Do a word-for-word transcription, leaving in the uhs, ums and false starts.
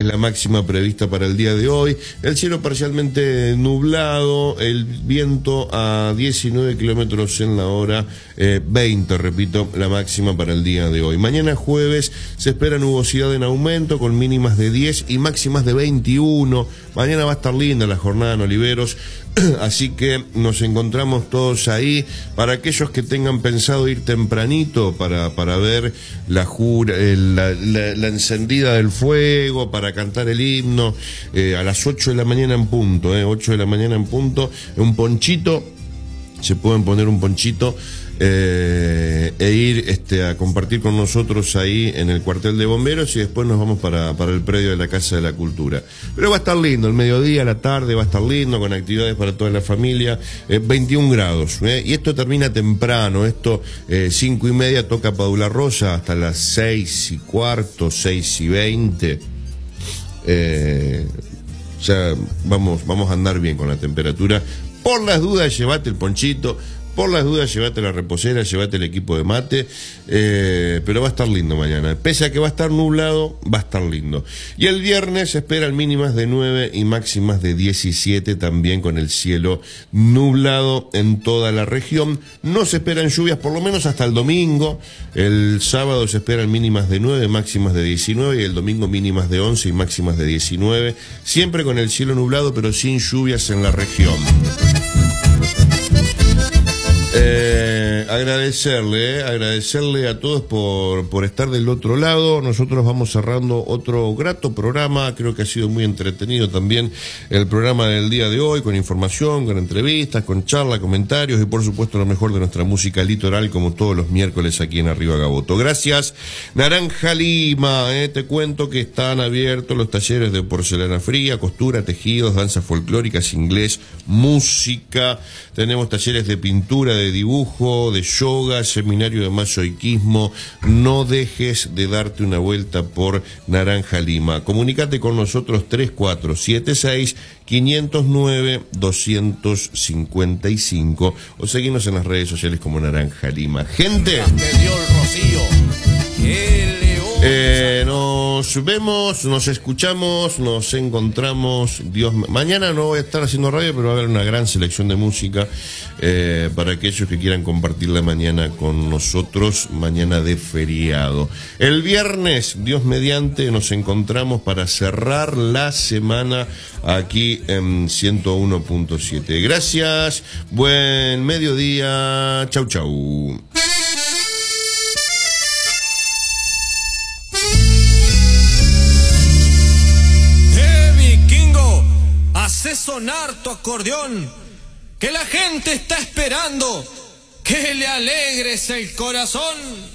la máxima prevista para el día de hoy. El cielo parcialmente nublado, el viento a diecinueve kilómetros en la hora, eh, veinte, repito, la máxima para el día de hoy. Mañana jueves se espera nubosidad en aumento con mínimas de diez y máximas de veintiuno. Mañana va a estar linda la jornada en Oliveros, así que nos encontramos todos ahí. Para aquellos que tengan pensado ir tempranito para, para ver la, jura, el, la, la, la encendida del fuego, para cantar el himno, eh, a las ocho de la mañana en punto, eh, ocho de la mañana en punto, un ponchito, se pueden poner un ponchito, Eh, e ir este, a compartir con nosotros ahí en el cuartel de bomberos, y después nos vamos para, para el predio de la Casa de la Cultura. Pero va a estar lindo, el mediodía, la tarde va a estar lindo, con actividades para toda la familia, eh, veintiún grados, eh, y esto termina temprano, esto eh, cinco y media toca Padula Rosa hasta las seis y cuarto, seis y veinte, eh, o sea, vamos, vamos a andar bien con la temperatura. Por las dudas, llevate el ponchito. Por las dudas, llévate la reposera, llévate el equipo de mate, eh, pero va a estar lindo mañana. Pese a que va a estar nublado, va a estar lindo. Y el viernes se esperan mínimas de nueve y máximas de diecisiete, también con el cielo nublado en toda la región. No se esperan lluvias, por lo menos hasta el domingo. El sábado se esperan mínimas de nueve, máximas de diecinueve, y el domingo mínimas de once y máximas de diecinueve. Siempre con el cielo nublado, pero sin lluvias en la región. Eh, agradecerle, eh, agradecerle a todos por, por estar del otro lado. Nosotros vamos cerrando otro grato programa. Creo que ha sido muy entretenido también el programa del día de hoy, con información, con entrevistas, con charla, comentarios y por supuesto lo mejor de nuestra música litoral, como todos los miércoles aquí en Arriba Gaboto. Gracias. Naranja Lima, eh, te cuento que están abiertos los talleres de porcelana fría, costura, tejidos, danzas folclóricas, inglés, música. Tenemos talleres de pintura, de dibujo, de yoga, seminario de masoiquismo. No dejes de darte una vuelta por Naranja Lima. Comunicate con nosotros tres cuatro siete seis, cinco cero nueve, dos cinco cinco o seguinos en las redes sociales como Naranja Lima. Gente, eh, nos vemos, nos escuchamos, nos encontramos. Dios, mañana no voy a estar haciendo radio, pero va a haber una gran selección de música eh, para aquellos que quieran compartir la mañana con nosotros, mañana de feriado. El viernes, Dios mediante, nos encontramos para cerrar la semana aquí en ciento uno punto siete. Gracias, buen mediodía, chau chau. Hace sonar tu acordeón, que la gente está esperando, que le alegres el corazón.